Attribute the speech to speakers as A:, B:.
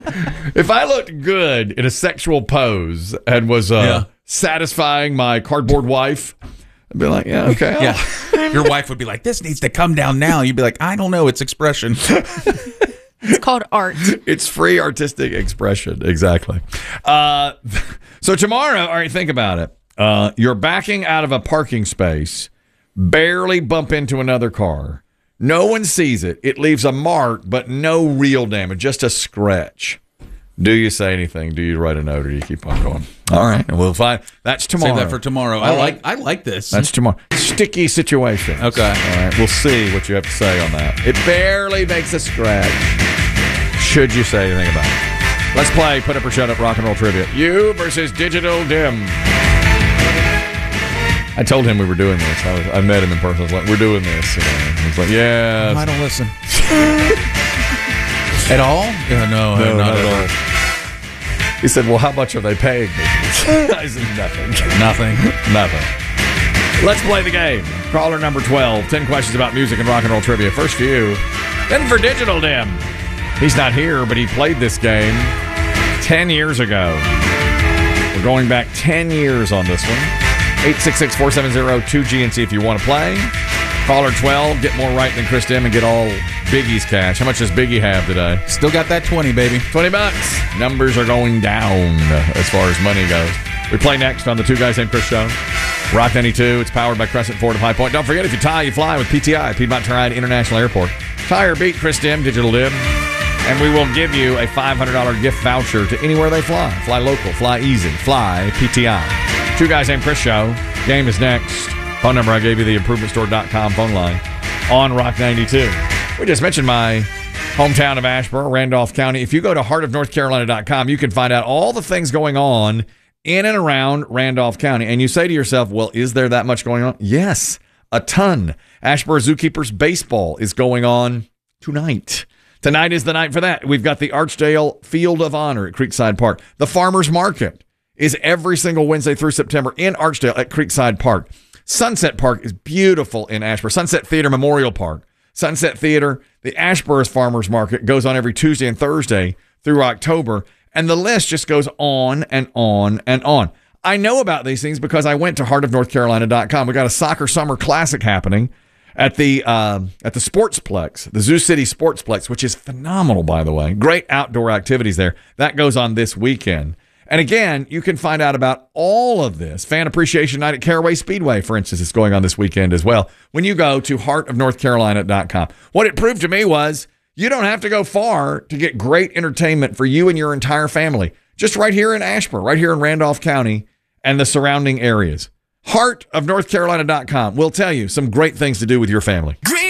A: If I looked good in a sexual pose and was satisfying my cardboard wife, I'd be like, yeah, okay.
B: Yeah. Your wife would be like, this needs to come down now. You'd be like, I don't know. It's expression.
C: It's called art.
A: It's free artistic expression. Exactly. So tomorrow, all right, think about it. You're backing out of a parking space, barely bump into another car. No one sees it. It leaves a mark, but no real damage, just a scratch. Do you say anything? Do you write a note, or do you keep on going? All right, we'll find. That's tomorrow.
B: Save that for tomorrow. I like this.
A: That's tomorrow. Sticky situation.
B: Okay.
A: All right, we'll see what you have to say on that. It barely makes a scratch. Should you say anything about it? Let's play Put Up or Shut Up Rock and Roll Trivia. You versus Digital Dim. I told him we were doing this. I met him in person. I was like, we're doing this. He's like, yeah.
B: I don't listen. At all? Yeah, no, not at all.
A: He said, well, how much are they paying me? I said, nothing. Nothing. Let's play the game. Caller number 12. 10 questions about music and rock and roll trivia. First for you. Then for Digital Dim. He's not here, but he played this game 10 years ago. We're going back 10 years on this one. 866-470-2GNC if you want to play. Caller 12, get more right than Chris Dim and get all Biggie's cash. How much does Biggie have today?
B: Still got that 20, baby.
A: $20. Numbers are going down as far as money goes. We play next on the Two Guys Named Chris show. Rock 92. It's powered by Crescent Ford of High Point. Don't forget, if you tie, you fly with PTI, Piedmont Telluride International Airport. Tie or beat Chris Dim, Digital Dim. And we will give you a $500 gift voucher to anywhere they fly. Fly local, fly easy, fly PTI. Two Guys Named Chris show. Game is next. Phone number I gave you, the improvementstore.com phone line on Rock 92. We just mentioned my hometown of Asheboro, Randolph County. If you go to heartofnorthcarolina.com, you can find out all the things going on in and around Randolph County. And you say to yourself, well, is there that much going on? Yes, a ton. Asheboro Zookeepers baseball is going on tonight. Tonight is the night for that. We've got the Archdale Field of Honor at Creekside Park. The Farmers Market is every single Wednesday through September in Archdale at Creekside Park. Sunset Park is beautiful in Asheboro. Sunset Theater Memorial Park. Sunset Theater, the Asheboro Farmers Market goes on every Tuesday and Thursday through October. And the list just goes on and on and on. I know about these things because I went to heartofnorthcarolina.com. We got a soccer summer classic happening at the Sportsplex, the Zoo City Sportsplex, which is phenomenal, by the way. Great outdoor activities there. That goes on this weekend. And again, you can find out about all of this. Fan Appreciation Night at Caraway Speedway, for instance, is going on this weekend as well when you go to heartofnorthcarolina.com. What it proved to me was you don't have to go far to get great entertainment for you and your entire family. Just right here in Asheboro, right here in Randolph County and the surrounding areas. Heartofnorthcarolina.com will tell you some great things to do with your family.